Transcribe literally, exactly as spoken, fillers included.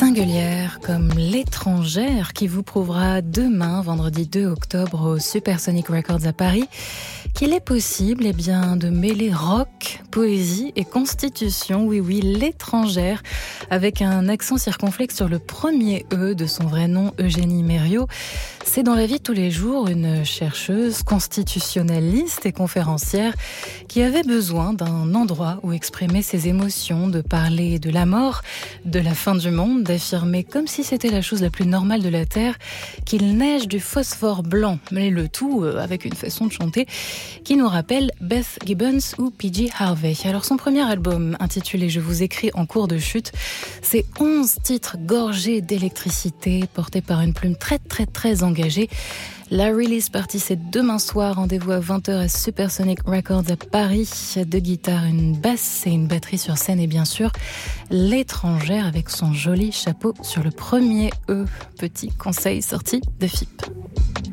Singulière comme l'étrangère qui vous prouvera demain, vendredi deux octobre, au Supersonic Records à Paris, qu'il est possible eh bien, de mêler rock, poésie et constitution, oui oui, l'étrangère, avec un accent circonflexe sur le premier E de son vrai nom, Eugénie Mériot. C'est dans la vie de tous les jours une chercheuse constitutionnaliste et conférencière qui avait besoin d'un endroit où exprimer ses émotions, de parler de la mort, de la fin du monde, d'affirmer comme si c'était la chose la plus normale de la Terre qu'il neige du phosphore blanc, mais le tout avec une façon de chanter qui nous rappelle Beth Gibbons ou P J Harvey. Alors son premier album, intitulé « Je vous écris en cours de chute », c'est onze titres gorgés d'électricité, portés par une plume très très très engagée. La release party, c'est demain soir. Rendez-vous à vingt heures à Supersonic Records à Paris. Deux guitares, une basse et une batterie sur scène. Et bien sûr, l'étrangère avec son joli chapeau sur le premier E. Petit conseil sorti de F I P.